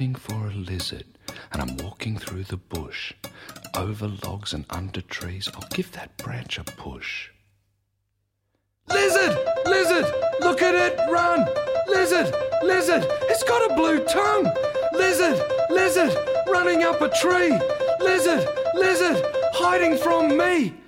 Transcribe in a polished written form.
For a lizard, and I'm walking through the bush, over logs and under trees. I'll give that branch a push. Lizard! Lizard! Look at it run! Lizard! Lizard! It's got a blue tongue! Lizard! Lizard! Running up a tree! Lizard! Lizard! Hiding from me!